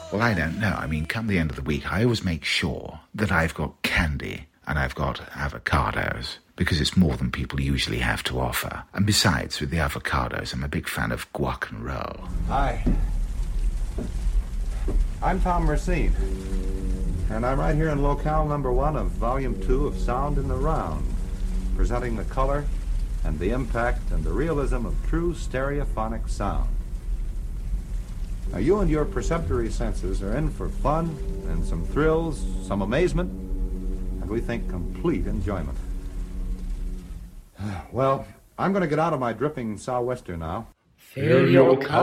Well, I don't know. I mean, come the end of the week, I always make sure that I've got candy and I've got avocados, because it's more than people usually have to offer. And besides, with the avocados, I'm a big fan of guac and roll. Hi. I'm Tom Racine, and I'm right here in locale number 1 of Volume 2 of Sound in the Round, presenting the color and the impact and the realism of true stereophonic sound. Now, you and your perceptory senses are in for fun and some thrills, some amazement, and we think complete enjoyment. Well, I'm going to get out of my dripping sou'wester now. Fill your cup.